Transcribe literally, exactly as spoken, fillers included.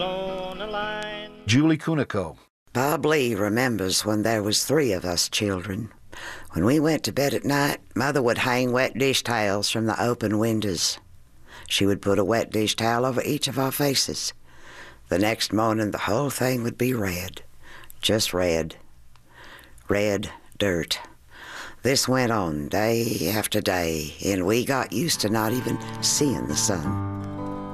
Julie Kunico. Bob Lee remembers when there was three of us children. When we went to bed at night, Mother would hang wet dish towels from the open windows. She would put a wet dish towel over each of our faces. The next morning, the whole thing would be red. Just red. Red dirt. This went on day after day, and we got used to not even seeing the sun.